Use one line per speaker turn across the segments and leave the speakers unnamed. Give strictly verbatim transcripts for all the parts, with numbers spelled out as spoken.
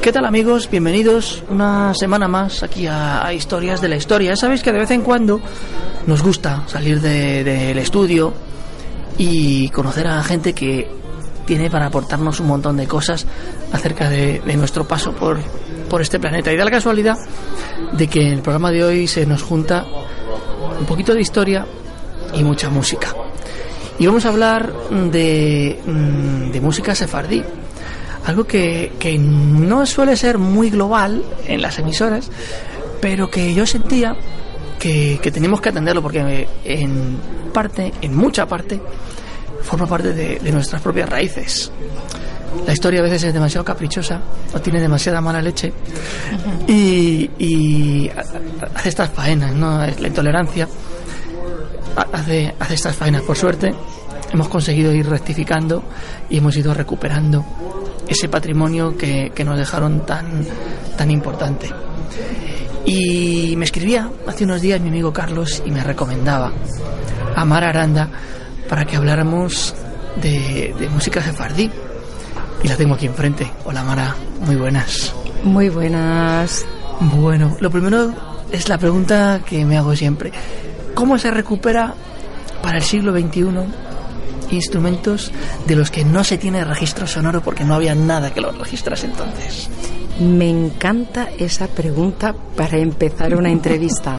¿Qué tal, amigos? Bienvenidos una semana más aquí a, a Historias de la Historia. Sabéis que de vez en cuando nos gusta salir del de, de estudio y conocer a gente que tiene para aportarnos un montón de cosas acerca de, de nuestro paso por, por este planeta. Y da la casualidad de que en el programa de hoy se nos junta un poquito de historia y mucha música. Y vamos a hablar de, de música sefardí. Algo que, que no suele ser muy global en las emisoras, pero que yo sentía que, que teníamos que atenderlo porque en parte, en mucha parte, forma parte de, de nuestras propias raíces. La historia a veces es demasiado caprichosa o tiene demasiada mala leche y, y hace estas faenas, ¿no? La intolerancia hace, hace estas faenas. Por suerte hemos conseguido ir rectificando y hemos ido recuperando ese patrimonio que, que nos dejaron tan, tan importante. Y me escribía hace unos días mi amigo Carlos y me recomendaba a Mara Aranda para que habláramos de, de música sefardí. Y la tengo aquí enfrente. Hola, Mara, muy buenas.
Muy buenas.
Bueno, lo primero es la pregunta que me hago siempre. ¿Cómo se recupera para el siglo veintiuno instrumentos de los que no se tiene registro sonoro porque no había nada que los registrase entonces?
Me encanta esa pregunta para empezar una entrevista.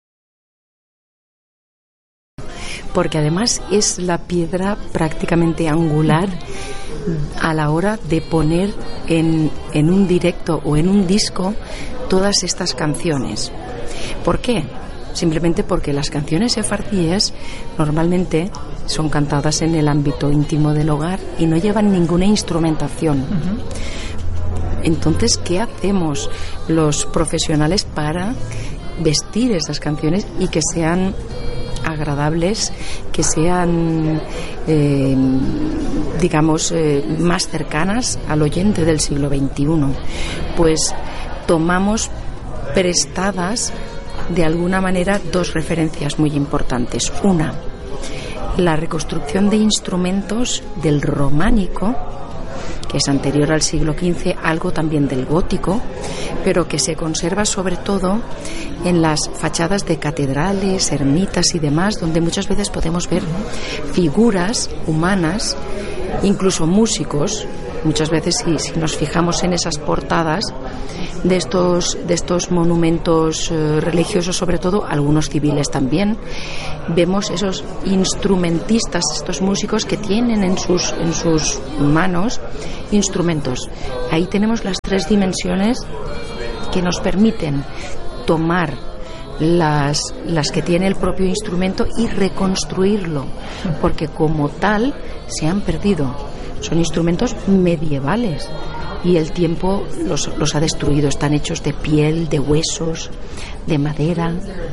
Porque además es la piedra prácticamente angular a la hora de poner en, en un directo o en un disco todas estas canciones. ¿Por qué? Simplemente porque las canciones sefardíes normalmente son cantadas en el ámbito íntimo del hogar y no llevan ninguna instrumentación. Uh-huh. Entonces, ¿qué hacemos los profesionales para vestir esas canciones y que sean agradables, que sean, eh, digamos, eh, más cercanas al oyente del siglo veintiuno? Pues tomamos prestadas de alguna manera dos referencias muy importantes. Una, la reconstrucción de instrumentos del románico, que es anterior al siglo quince, algo también del gótico, pero que se conserva sobre todo en las fachadas de catedrales, ermitas y demás, donde muchas veces podemos ver figuras humanas, incluso músicos. Muchas veces, si, si nos fijamos en esas portadas de estos, de estos monumentos eh, religiosos, sobre todo, algunos civiles también, vemos esos instrumentistas, estos músicos que tienen en sus, en sus manos instrumentos. Ahí tenemos las tres dimensiones que nos permiten tomar las, las que tiene el propio instrumento y reconstruirlo, porque como tal se han perdido. Son instrumentos medievales y el tiempo los, los ha destruido. Están hechos de piel, de huesos, de madera,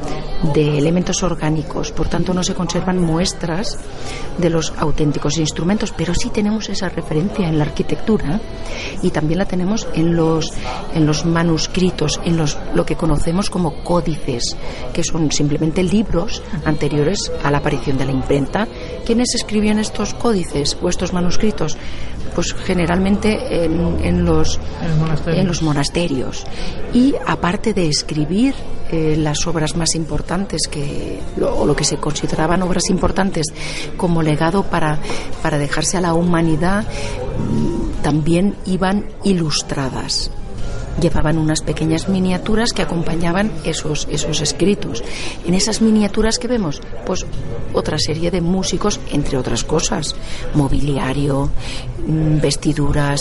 de elementos orgánicos. Por tanto, no se conservan muestras de los auténticos instrumentos, pero sí tenemos esa referencia en la arquitectura y también la tenemos en los, en los manuscritos, en los, lo que conocemos como códices, que son simplemente libros anteriores a la aparición de la imprenta. ¿Quiénes escribían estos códices o estos manuscritos? Pues generalmente en, en, los, en los monasterios. Y aparte de escribir eh, las obras más importantes que, lo, o lo que se consideraban obras importantes como legado para, para dejarse a la humanidad, también iban ilustradas. Llevaban unas pequeñas miniaturas que acompañaban esos, esos escritos. En esas miniaturas que vemos, pues otra serie de músicos, entre otras cosas, mobiliario, vestiduras,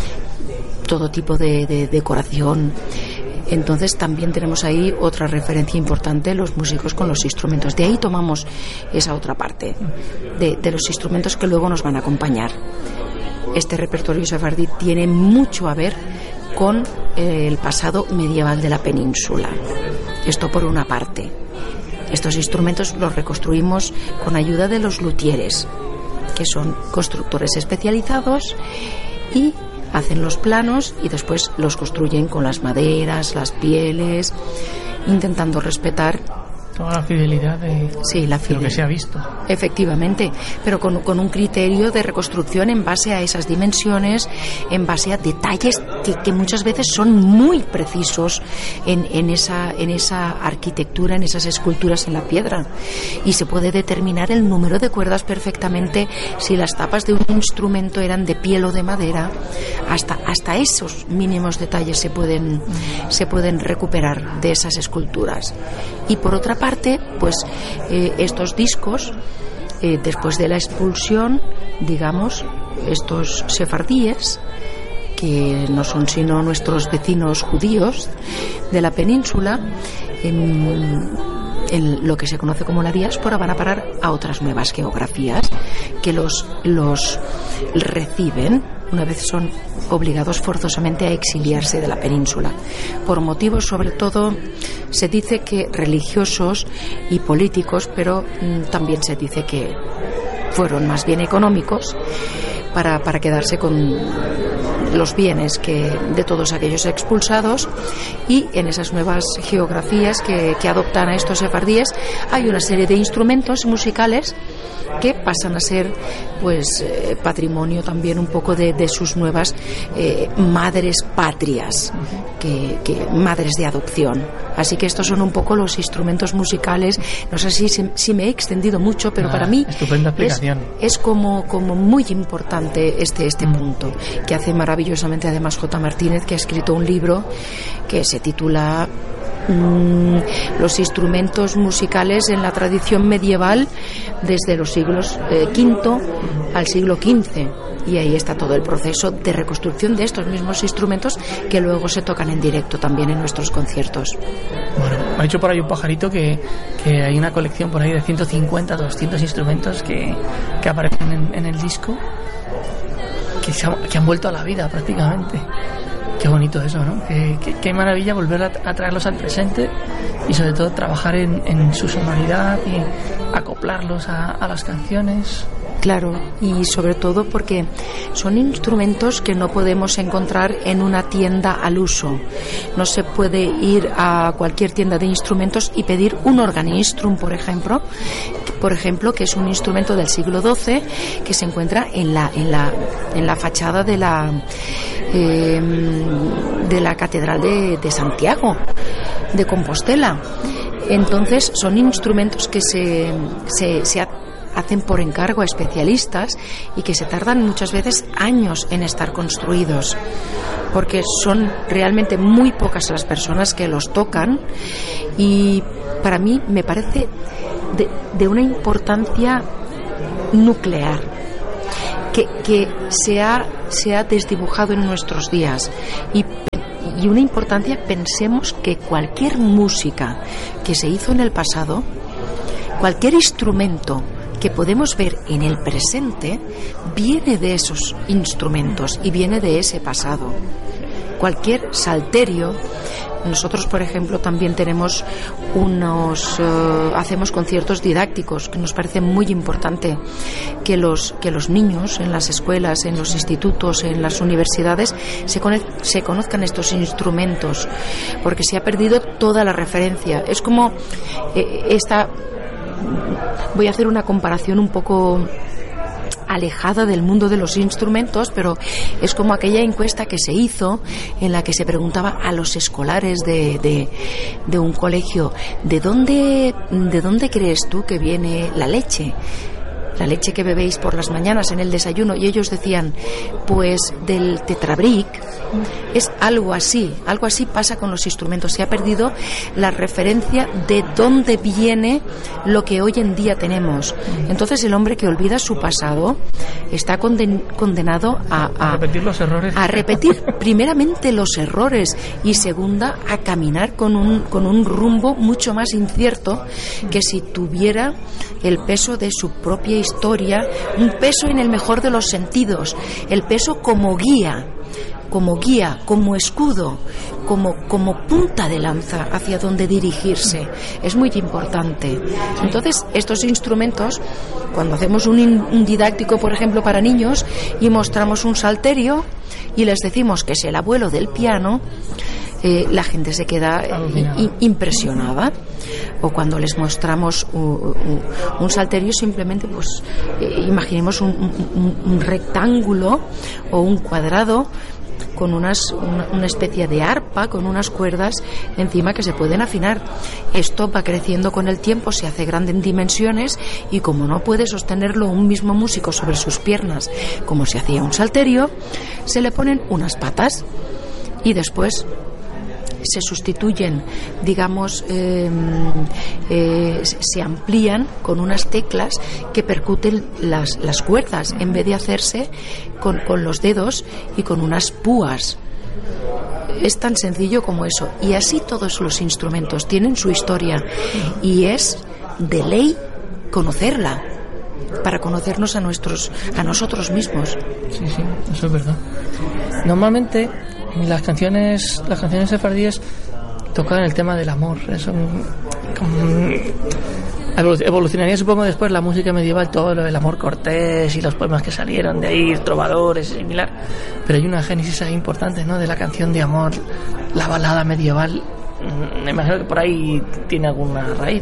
todo tipo de, de decoración. Entonces también tenemos ahí otra referencia importante, los músicos con los instrumentos. De ahí tomamos esa otra parte de, de los instrumentos que luego nos van a acompañar. Este repertorio sefardí tiene mucho a ver con eh, el pasado medieval de la península. Esto por una parte. Estos instrumentos los reconstruimos con ayuda de los luthieres, que son constructores especializados y hacen los planos y después los construyen con las maderas, las pieles, intentando respetar
toda la fidelidad de,
sí, la
de lo que se ha visto.
Efectivamente, pero con, con un criterio de reconstrucción en base a esas dimensiones, en base a detalles que, que muchas veces son muy precisos en, en, esa, en esa arquitectura, en esas esculturas en la piedra, y se puede determinar el número de cuerdas perfectamente, si las tapas de un instrumento eran de piel o de madera, hasta, hasta esos mínimos detalles se pueden, se pueden recuperar de esas esculturas. Y por otra parte, pues eh, estos discos, eh, después de la expulsión, digamos, estos sefardíes, que no son sino nuestros vecinos judíos de la península, en, en lo que se conoce como la diáspora, van a parar a otras nuevas geografías que los, los reciben una vez son obligados forzosamente a exiliarse de la península, por motivos sobre todo, se dice que religiosos y políticos, pero mmm, también se dice que fueron más bien económicos, para, para quedarse con los bienes que de todos aquellos expulsados. Y en esas nuevas geografías que, que adoptan a estos sefardíes hay una serie de instrumentos musicales que pasan a ser pues eh, patrimonio también un poco de, de sus nuevas eh, madres patrias, que, que madres de adopción. Así que estos son un poco los instrumentos musicales. No sé si, si, si me he extendido mucho, pero ah, para mí es, es como, como muy importante este, este mm. punto, que hace maravillosamente además J. Martínez, que ha escrito un libro que se titula Mm, los instrumentos musicales en la tradición medieval desde los siglos eh, quinto al siglo quince, y ahí está todo el proceso de reconstrucción de estos mismos instrumentos que luego se tocan en directo también en nuestros conciertos.
Bueno, me ha dicho por ahí un pajarito que, que hay una colección por ahí de ciento cincuenta, doscientos instrumentos que, que aparecen en, en el disco, que, se ha, que han vuelto a la vida prácticamente. Qué bonito eso, ¿no? Qué, qué, qué maravilla volver a, a traerlos al presente y sobre todo trabajar en, en su sonoridad y acoplarlos a, a las canciones.
Claro, y sobre todo porque son instrumentos que no podemos encontrar en una tienda al uso. No se puede ir a cualquier tienda de instrumentos y pedir un organistrum, por ejemplo, por ejemplo, que es un instrumento del siglo doce que se encuentra en la en la en la fachada de la eh, de la Catedral de, de Santiago de Compostela. Entonces son instrumentos que se se, se hacen por encargo a especialistas y que se tardan muchas veces años en estar construidos, porque son realmente muy pocas las personas que los tocan, y para mí me parece de, de una importancia nuclear que, que se ha, se ha desdibujado en nuestros días, y y una importancia, pensemos que cualquier música que se hizo en el pasado, cualquier instrumento que podemos ver en el presente, viene de esos instrumentos y viene de ese pasado. Cualquier salterio. Nosotros, por ejemplo, también tenemos unos uh, hacemos conciertos didácticos, que nos parece muy importante que los que los niños en las escuelas, en los institutos, en las universidades se, cono- se conozcan estos instrumentos, porque se ha perdido toda la referencia. Es como eh, esta voy a hacer una comparación un poco alejada del mundo de los instrumentos, pero es como aquella encuesta que se hizo en la que se preguntaba a los escolares de, de, de un colegio, ¿de dónde, ¿de dónde crees tú que viene la leche? La leche que bebéis por las mañanas en el desayuno. Y ellos decían, pues del tetrabric. Es algo así, algo así pasa con los instrumentos. Se ha perdido la referencia de dónde viene lo que hoy en día tenemos. Entonces el hombre que olvida su pasado está conden- condenado a, a,
a repetir los errores.
A repetir primeramente los errores, y segunda, a caminar con un, con un rumbo mucho más incierto que si tuviera el peso de su propia historia, un peso en el mejor de los sentidos, el peso como guía, como guía, como escudo, como, como punta de lanza hacia donde dirigirse. Es muy importante. Entonces, estos instrumentos, cuando hacemos un, in, un didáctico, por ejemplo, para niños, y mostramos un salterio y les decimos que es el abuelo del piano, eh, la gente se queda eh, i, impresionada. O cuando les mostramos un, un, un salterio, simplemente pues eh, imaginemos un, un, un rectángulo o un cuadrado con unas, una, una especie de arpa, con unas cuerdas encima que se pueden afinar. Esto va creciendo con el tiempo, se hace grande en dimensiones, y como no puede sostenerlo un mismo músico sobre sus piernas como se hacía un salterio, se le ponen unas patas y después se sustituyen, digamos, eh, eh, se amplían con unas teclas que percuten las, las cuerdas, en vez de hacerse con, con los dedos y con unas púas. Es tan sencillo como eso. Y así todos los instrumentos tienen su historia, y es de ley conocerla para conocernos a nuestros a nosotros mismos.
Sí, sí, eso es verdad. Normalmente las canciones las canciones sefardíes tocan el tema del amor. Eso como, evolucionaría, supongo, después la música medieval, todo lo del amor cortés y los poemas que salieron de ahí, trovadores, similar. Pero hay una génesis ahí importante, ¿no?, de la canción de amor, la balada medieval. Me imagino que por ahí tiene alguna raíz.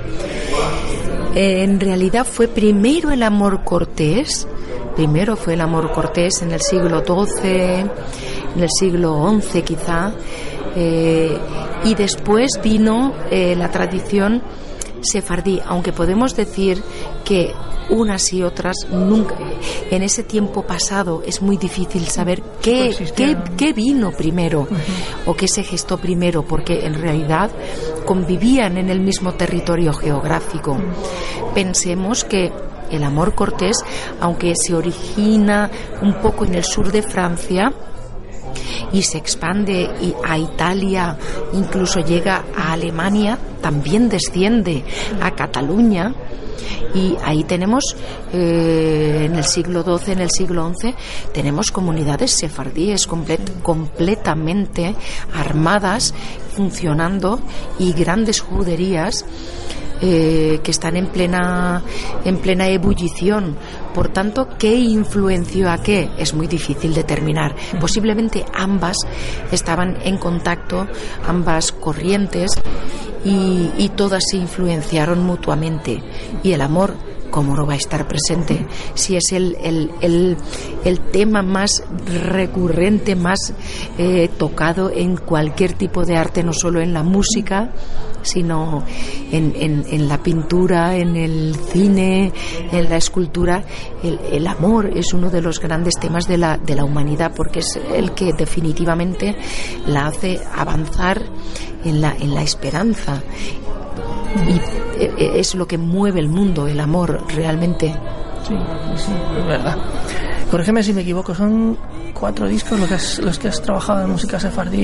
En realidad fue primero el amor cortés, primero fue el amor cortés en el siglo doce, en el siglo once quizá, eh, y después vino eh, la tradición sefardí, aunque podemos decir que unas y otras nunca, en ese tiempo pasado es muy difícil saber qué, qué, qué vino primero, uh-huh, o qué se gestó primero, porque en realidad convivían en el mismo territorio geográfico. Uh-huh. Pensemos que el amor cortés, aunque se origina un poco en el sur de Francia y se expande a Italia, incluso llega a Alemania, también desciende a Cataluña. Y ahí tenemos, eh, en el siglo doce, en el siglo once, tenemos comunidades sefardíes complet- completamente armadas, funcionando, y grandes juderías eh, que están en plena, en plena ebullición. Por tanto, ¿qué influenció a qué? Es muy difícil determinar. Posiblemente ambas estaban en contacto, ambas corrientes, y, y todas se influenciaron mutuamente. Y el amor, ¿cómo no va a estar presente? Si es el, el, el, el tema más recurrente, más eh, tocado en cualquier tipo de arte, no solo en la música, sino en, en, en la pintura, en el cine, en la escultura. El, el amor es uno de los grandes temas de la, de la humanidad, porque es el que definitivamente la hace avanzar en la, en la esperanza. Y es lo que mueve el mundo, el amor, realmente.
Sí, sí, es verdad. Corrígeme si me equivoco, son cuatro discos los que has, los que has trabajado en música sefardí.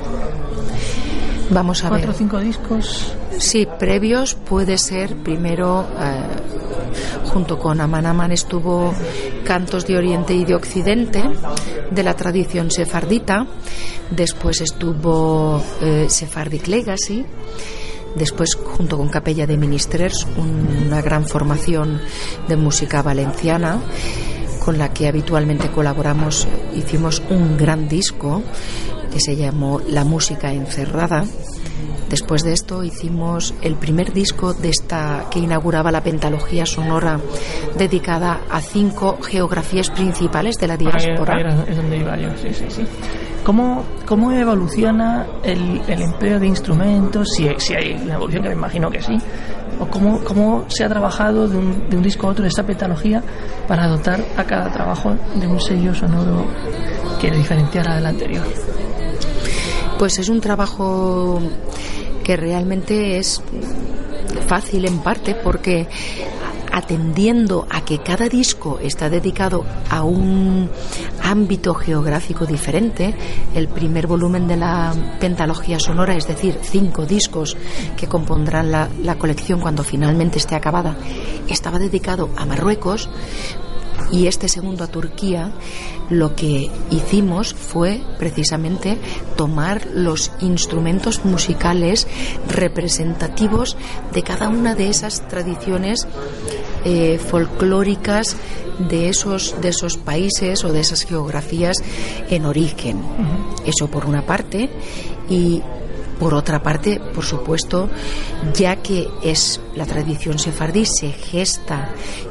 Vamos a
¿Cuatro
ver.
o cinco discos?
Sí, previos puede ser. Primero, eh, junto con Aman Aman, estuvo Cantos de Oriente y de Occidente, de la tradición sefardita. Después estuvo eh, Sephardic Legacy. Después, junto con Capella de Ministrers, una gran formación de música valenciana con la que habitualmente colaboramos. Hicimos un gran disco que se llamó La Música Encerrada. Después de esto hicimos el primer disco de esta que inauguraba la pentalogía sonora dedicada a cinco geografías principales de la diáspora.
Ahí, ahí es donde iba yo, sí, sí, sí. ¿Cómo, cómo evoluciona el, el empleo de instrumentos? Si, si hay una evolución, que me imagino que sí. ¿O cómo, cómo se ha trabajado de un, de un disco a otro de esta pentalogía para dotar a cada trabajo de un sello sonoro que le diferenciara del anterior?
Pues es un trabajo que realmente es fácil en parte, porque atendiendo a que cada disco está dedicado a un ámbito geográfico diferente, el primer volumen de la pentalogía sonora, es decir, cinco discos que compondrán la, la colección cuando finalmente esté acabada, estaba dedicado a Marruecos, y este segundo a Turquía. Lo que hicimos fue precisamente tomar los instrumentos musicales representativos de cada una de esas tradiciones eh, folclóricas de esos, de esos países o de esas geografías en origen. Uh-huh. Eso por una parte. Y por otra parte, por supuesto, ya que es la tradición sefardí, se gesta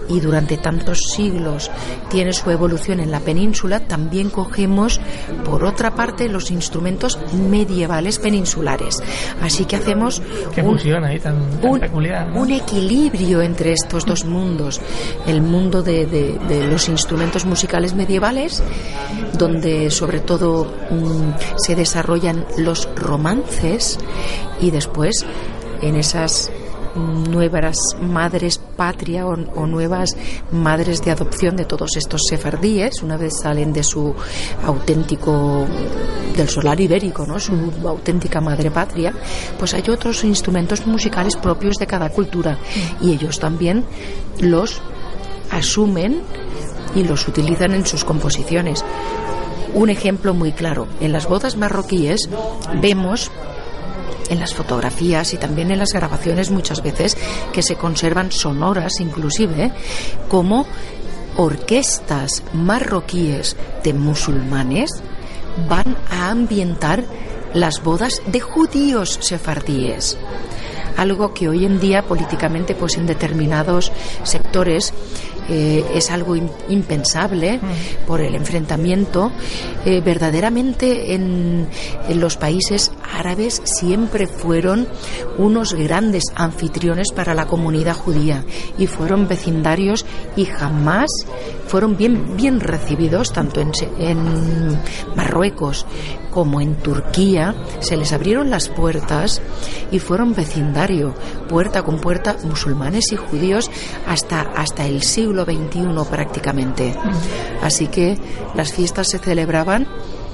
y durante tantos siglos tiene su evolución en la península, también cogemos por otra parte los instrumentos medievales peninsulares. Así que hacemos
Qué
un,
fusión ahí tan, tan
un,
peculiar, ¿no?
un equilibrio entre estos dos mundos. El mundo de, de, de los instrumentos musicales medievales, donde sobre todo um, se desarrollan los romances, y después en esas nuevas madres patria o, o nuevas madres de adopción de todos estos sefardíes, una vez salen de su auténtico, del solar ibérico, ¿no?, su auténtica madre patria, pues hay otros instrumentos musicales propios de cada cultura, y ellos también los asumen y los utilizan en sus composiciones. Un ejemplo muy claro: en las bodas marroquíes vemos, en las fotografías y también en las grabaciones muchas veces, que se conservan sonoras inclusive, como orquestas marroquíes de musulmanes van a ambientar las bodas de judíos sefardíes. Algo que hoy en día políticamente, pues en determinados sectores eh, es algo in, impensable mm. por el enfrentamiento. Eh, verdaderamente en, en los países árabes siempre fueron unos grandes anfitriones para la comunidad judía, y fueron vecindarios y jamás fueron bien, bien recibidos, tanto en, en Marruecos como en Turquía. Se les abrieron las puertas y fueron vecindario, puerta con puerta, musulmanes y judíos, hasta, hasta el siglo veintiuno prácticamente. Así que las fiestas se celebraban,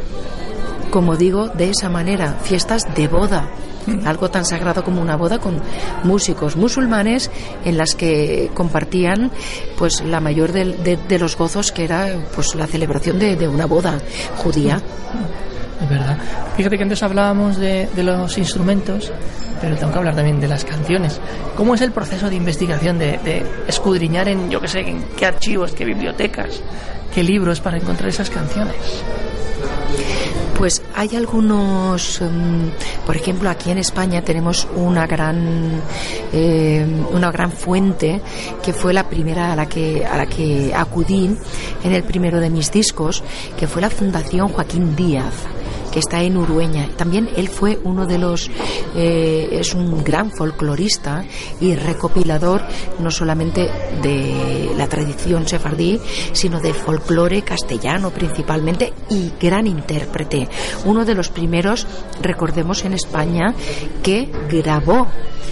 como digo, de esa manera, fiestas de boda, algo tan sagrado como una boda, con músicos musulmanes en las que compartían pues la mayor de, de, de los gozos, que era pues la celebración de, de una boda judía.
Es verdad. Fíjate que antes hablábamos de, de los instrumentos, pero tengo que hablar también de las canciones. ¿Cómo es el proceso de investigación, de, de escudriñar en, yo qué sé, en qué archivos, qué bibliotecas, qué libros para encontrar esas canciones?
Pues hay algunos, um, por ejemplo, aquí en España tenemos una gran eh, una gran fuente, que fue la primera a la que a la que acudí en el primero de mis discos, que fue la Fundación Joaquín Díaz, que está en Urueña. También él fue uno de los eh, es un gran folclorista y recopilador no solamente de la tradición sefardí, sino de folclore castellano principalmente, y gran intérprete. Uno de los primeros, recordemos, en España, que grabó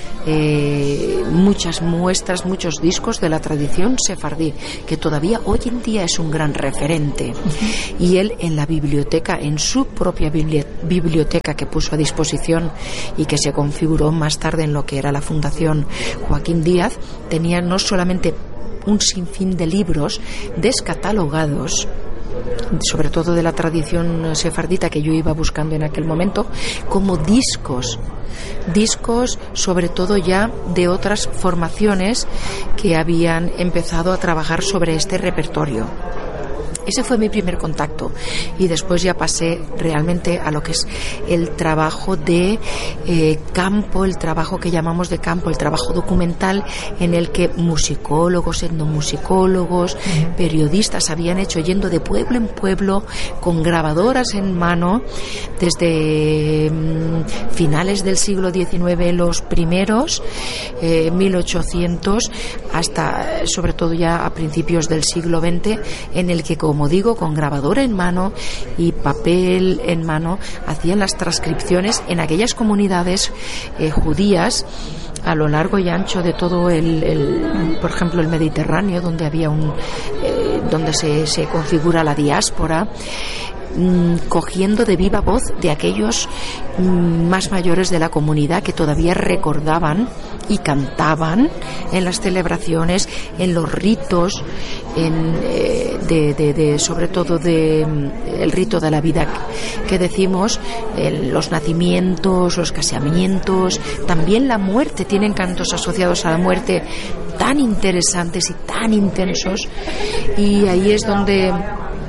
Eh, muchas muestras, muchos discos de la tradición sefardí, que todavía hoy en día es un gran referente. Y él, en la biblioteca, en su propia bibli- biblioteca que puso a disposición y que se configuró más tarde en lo que era la Fundación Joaquín Díaz, tenía no solamente un sinfín de libros descatalogados, sobre todo de la tradición sefardita que yo iba buscando en aquel momento, como discos discos sobre todo ya de otras formaciones que habían empezado a trabajar sobre este repertorio. Ese fue mi primer contacto, y después ya pasé realmente a lo que es el trabajo de eh, campo, el trabajo que llamamos de campo, el trabajo documental, en el que musicólogos, etnomusicólogos, periodistas habían hecho, yendo de pueblo en pueblo con grabadoras en mano, desde mm, finales del siglo diecinueve, los primeros, eh, mil ochocientos, hasta sobre todo ya a principios del siglo veinte, en el que, como como digo, con grabadora en mano y papel en mano, hacían las transcripciones en aquellas comunidades eh, judías a lo largo y ancho de todo el, el por ejemplo, el Mediterráneo, donde había un eh, donde se, se configura la diáspora, mmm, cogiendo de viva voz de aquellos mmm, más mayores de la comunidad, que todavía recordaban y cantaban en las celebraciones, en los ritos, en, eh, de, de, de, sobre todo de, el rito de la vida que decimos, eh, los nacimientos, los casamientos, también la muerte. Tienen cantos asociados a la muerte tan interesantes y tan intensos, y ahí es donde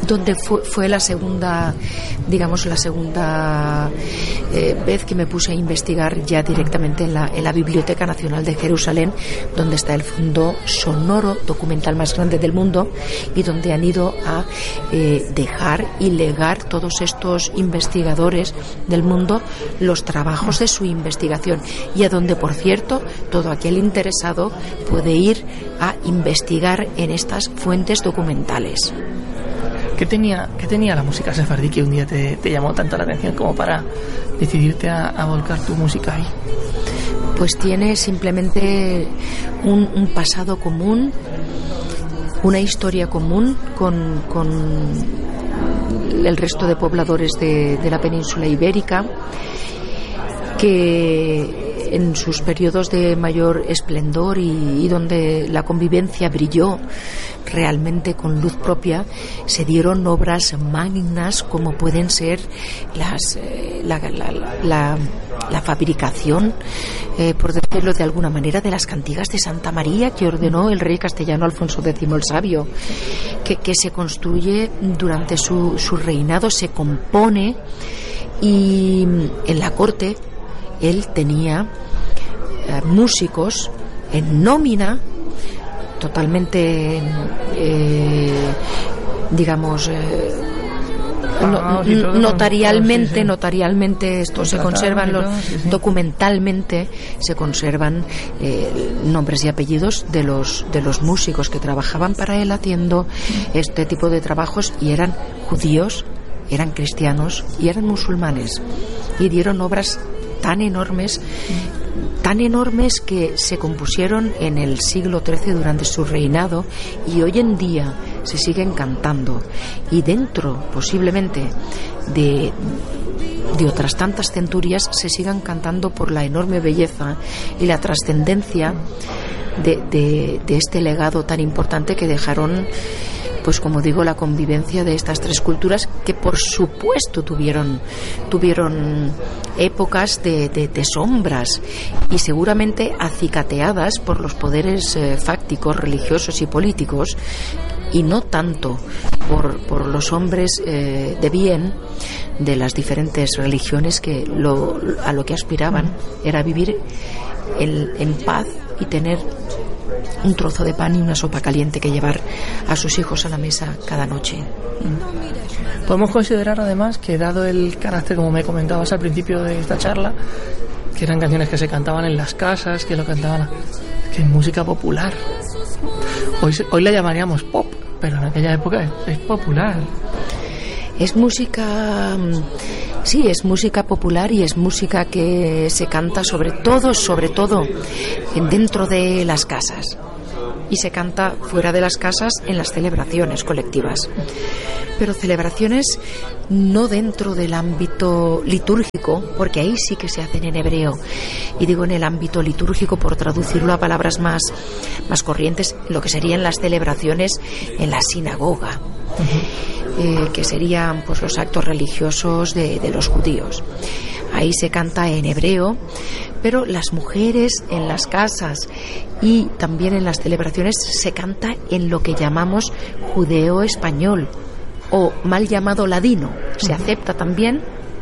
donde fue, fue la segunda, digamos, la segunda eh, vez que me puse a investigar ya directamente en la, en la Biblioteca Nacional de Jerusalén, donde está el fondo sonoro documental más grande del mundo y donde han ido a eh, dejar y legar todos estos investigadores del mundo los trabajos de su investigación, y a donde, por cierto, todo aquel interesado puede ir a investigar en estas fuentes documentales.
¿Qué tenía, qué tenía la música sefardí que un día te, te llamó tanto la atención como para decidirte a, a volcar tu música ahí?
Pues tiene simplemente un, un pasado común, una historia común con, con el resto de pobladores de, de la península ibérica, que en sus periodos de mayor esplendor y, y donde la convivencia brilló realmente con luz propia, se dieron obras magnas como pueden ser las eh, la, la, la, la fabricación, eh, por decirlo de alguna manera, de las cantigas de Santa María que ordenó el rey castellano Alfonso décimo el Sabio, que, que se construye durante su, su reinado, se compone, y en la corte él tenía eh, músicos en nómina, totalmente, eh, digamos, eh, no, notarialmente, notarialmente esto se conservan, los, documentalmente se conservan eh, nombres y apellidos de los de los músicos que trabajaban para él haciendo este tipo de trabajos, y eran judíos, eran cristianos y eran musulmanes, y dieron obras tan enormes, tan enormes que se compusieron en el siglo trece durante su reinado, y hoy en día se siguen cantando, y dentro posiblemente de, de otras tantas centurias se sigan cantando por la enorme belleza y la trascendencia de, de, de este legado tan importante que dejaron, pues como digo, la convivencia de estas tres culturas, que por supuesto tuvieron tuvieron épocas de, de, de sombras, y seguramente acicateadas por los poderes eh, fácticos, religiosos y políticos, y no tanto por, por los hombres eh, de bien de las diferentes religiones, que lo, a lo que aspiraban era vivir en, en paz y tener un trozo de pan y una sopa caliente que llevar a sus hijos a la mesa cada noche.
Podemos considerar además que, dado el carácter, como me comentabas al principio de esta charla, que eran canciones que se cantaban en las casas, que lo cantaban, que es música popular. Hoy, hoy la llamaríamos pop, pero en aquella época es, es popular.
Es música, sí, es música popular, y es música que se canta sobre todo, sobre todo dentro de las casas, y se canta fuera de las casas en las celebraciones colectivas, pero celebraciones no dentro del ámbito litúrgico, porque ahí sí que se hacen en hebreo, y digo en el ámbito litúrgico por traducirlo a palabras más, más corrientes, lo que serían las celebraciones en la sinagoga. Uh-huh. eh, que serían pues los actos religiosos de, de los judíos. Ahí se canta en hebreo, pero las mujeres en las casas y también en las celebraciones se canta en lo que llamamos judeo español, o mal llamado ladino. Se acepta también,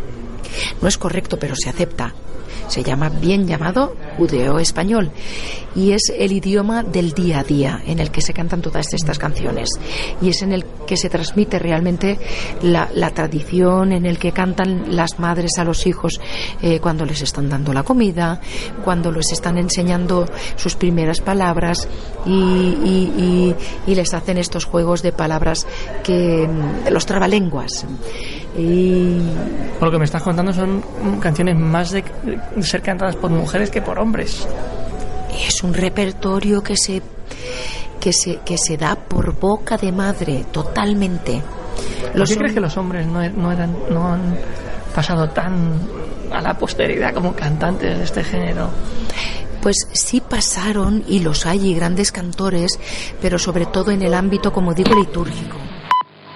no es correcto, pero se acepta. Se llama bien llamado judeo español, y es el idioma del día a día en el que se cantan todas estas canciones, y es en el que se transmite realmente la, la tradición, en el que cantan las madres a los hijos eh, cuando les están dando la comida, cuando les están enseñando sus primeras palabras, y, y, y, y les hacen estos juegos de palabras, que los trabalenguas. Y
por lo que me estás contando, son canciones más de, de ser cantadas por mujeres que por hombres.
Es un repertorio que se que se que se da por boca de madre totalmente.
¿Por qué crees que los hombres no, no eran no han pasado tan a la posteridad como cantantes de este género?
Pues sí pasaron, y los hay, y grandes cantores, pero sobre todo en el ámbito, como digo, litúrgico.